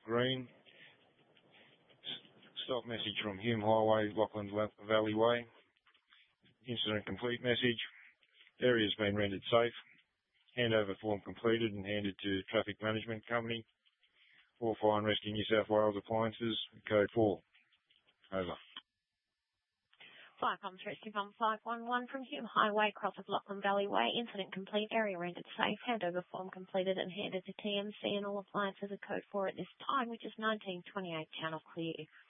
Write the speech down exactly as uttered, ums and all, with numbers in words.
green. Stop message from Hume Highway, Lachlan Valley Way. Incident complete message. Area has been rendered safe. Handover form completed and handed to Traffic Management Company. For Fire and Rescue New South Wales Appliances, code four. Over. Fire Comms Rescue Bomb five one one from Hume Highway, cross of Lachlan Valley Way. Incident complete, area rendered safe. Handover form completed and handed to T M C and all appliances are code four at this time, which is nineteen twenty-eight channel clear.